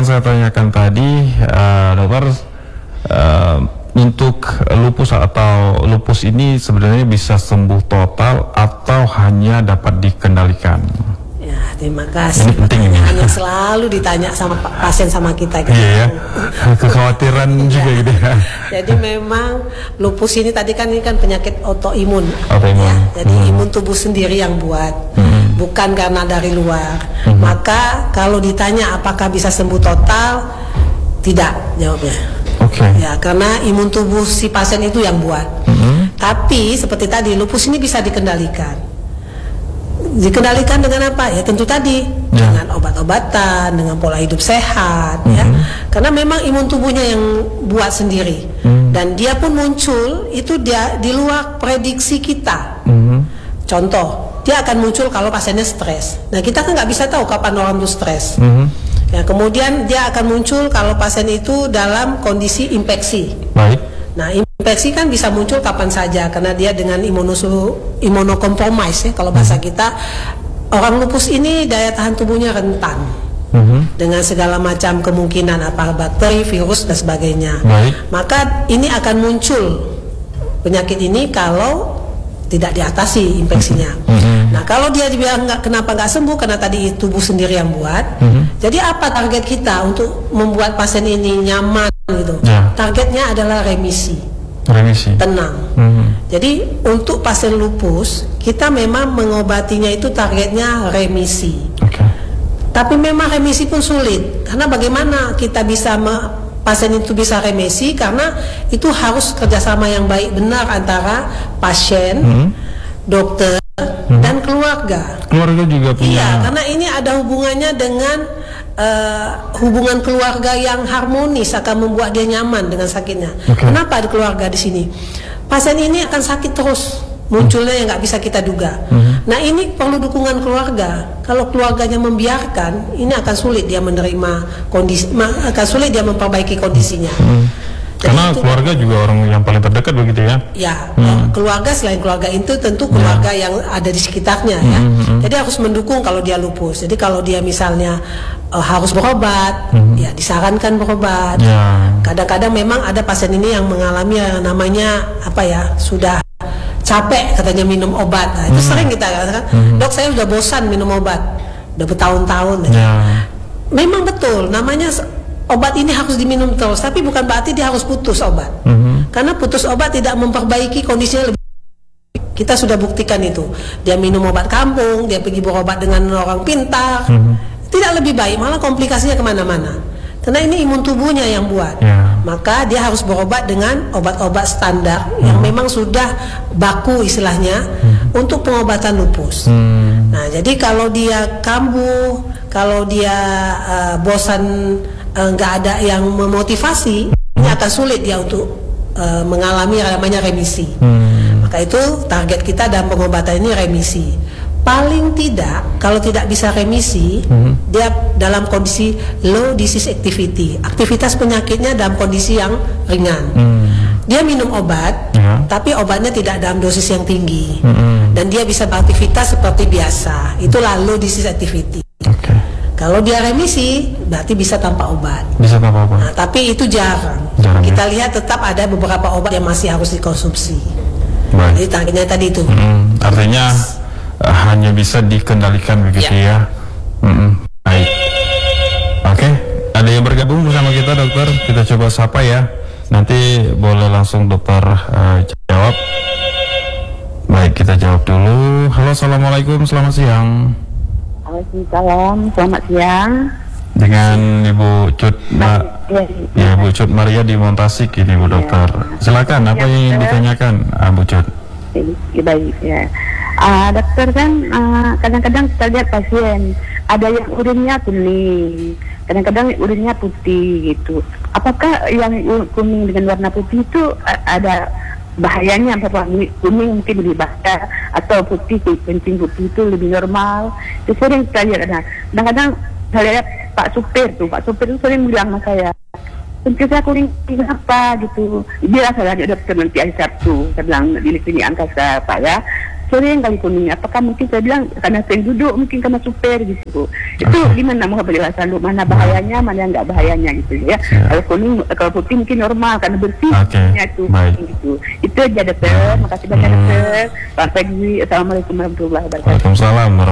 saya tanyakan tadi, dokter, untuk lupus atau lupus ini sebenarnya bisa sembuh total atau hanya dapat dikendalikan? Ya, terima kasih. Ini penting ini. Hanya selalu ditanya sama pasien sama kita gitu. Iya ya, kekhawatiran juga gitu ya. Jadi memang lupus ini tadi kan ini kan penyakit autoimun. Autoimun. Ya, jadi imun tubuh sendiri yang buat, bukan karena dari luar. Maka kalau ditanya apakah bisa sembuh total, tidak jawabnya. Oke. Ya, karena imun tubuh si pasien itu yang buat. Tapi seperti tadi lupus ini bisa dikendalikan. Dikendalikan dengan apa? Ya tentu tadi dengan obat-obatan, dengan pola hidup sehat, ya. Karena memang imun tubuhnya yang buat sendiri, dan dia pun muncul itu dia di luar prediksi kita. Contoh, dia akan muncul kalau pasiennya stres. Nah kita kan nggak bisa tahu kapan orang itu stres. Ya, kemudian dia akan muncul kalau pasien itu dalam kondisi infeksi. Baik. Nah, infeksi kan bisa muncul kapan saja karena dia dengan imunokompromis ya. Kalau bahasa kita, orang lupus ini daya tahan tubuhnya rentan dengan segala macam kemungkinan apa bakteri, virus dan sebagainya. Baik. Maka ini akan muncul penyakit ini kalau tidak diatasi infeksinya. Nah, kalau dia bilang kenapa nggak sembuh karena tadi tubuh sendiri yang buat. Jadi apa target kita untuk membuat pasien ini nyaman gitu? Targetnya adalah remisi. Tenang. Jadi untuk pasien lupus kita memang mengobatinya itu targetnya remisi. Tapi memang remisi pun sulit karena bagaimana kita bisa pasien itu bisa remisi karena itu harus kerjasama yang baik benar antara pasien, dokter, dan keluarga. Keluarga juga punya. Iya, karena ini ada hubungannya dengan hubungan keluarga yang harmonis akan membuat dia nyaman dengan sakitnya. Kenapa ada keluarga di sini? Pasien ini akan sakit terus, munculnya yang nggak bisa kita duga. Nah ini perlu dukungan keluarga. Kalau keluarganya membiarkan, ini akan sulit dia menerima kondisi, akan sulit dia memperbaiki kondisinya. Karena keluarga juga orang yang paling terdekat begitu ya? Ya, keluarga selain keluarga itu tentu keluarga yang ada di sekitarnya ya. Jadi harus mendukung kalau dia lupus. Jadi kalau dia misalnya harus berobat, ya disarankan berobat. Kadang-kadang memang ada pasien ini yang mengalami yang namanya apa ya, sudah capek katanya minum obat. Nah, itu sering kita katakan, dok saya sudah bosan minum obat, udah bertahun-tahun. Memang betul, namanya obat ini harus diminum terus, tapi bukan berarti dia harus putus obat. Karena putus obat tidak memperbaiki kondisinya lebih. Kita sudah buktikan itu. Dia minum obat kampung, dia pergi berobat dengan orang pintar, tidak lebih baik, malah komplikasinya kemana-mana. Karena ini imun tubuhnya yang buat. Maka dia harus berobat dengan obat-obat standar yang memang sudah baku istilahnya untuk pengobatan lupus. Nah, jadi kalau dia kambuh, kalau dia bosan, nggak ada yang memotivasi, ini akan sulit dia untuk mengalami namanya remisi. Maka itu target kita dalam pengobatan ini remisi. Paling tidak kalau tidak bisa remisi, dia dalam kondisi low disease activity, aktivitas penyakitnya dalam kondisi yang ringan. Dia minum obat, tapi obatnya tidak dalam dosis yang tinggi, dan dia bisa beraktivitas seperti biasa. Itulah low disease activity. Kalau dia remisi, berarti bisa tanpa obat. Bisa tanpa obat. Nah, tapi itu jarang. Kita lihat tetap ada beberapa obat yang masih harus dikonsumsi. Jadi targetnya tadi itu. Artinya hanya bisa dikendalikan begitu ya. Baik. Oke, ada yang bergabung bersama kita dokter. Kita coba sapa ya. Nanti boleh langsung dokter jawab. Baik, kita jawab dulu. Halo, assalamualaikum, selamat siang. Waalaikumsalam, selamat siang. Dengan Ibu Cut, ya Bu Cut Maria di Montasik ini Bu dokter. Silakan, apa yang ingin ditanyakan, Bu Cut? Baik ya. Dokter kan kadang-kadang kita lihat pasien ada yang urinnya kuning, kadang-kadang urinnya putih gitu. Apakah yang kuning dengan warna putih itu ada bahayanya? Kuning mungkin lebih bahaya atau putih, kencing putih itu lebih normal? Itu sering kita lihat. Kadang-kadang saya lihat Pak Supir itu sering bilang sama saya, kencing saya kuning kenapa gitu. Dia saya lihat dokter nanti hari Sabtu, saya bilang di klinik angkasa Pak ya. sering kali kuning. Apakah mungkin saya bilang karena sering duduk, mungkin karena super gitu Bu. Itu gimana mau penjelasan lu, mana bahayanya, mana yang nggak bahayanya gitu ya. Kalau kuning, kalau putih mungkin normal karena bersihnya itu gitu. Itu aja dokter. Makasih banyak dokter. Selamat pagi. Assalamualaikum warahmatullahi wabarakatuh. Waalaikumsalam.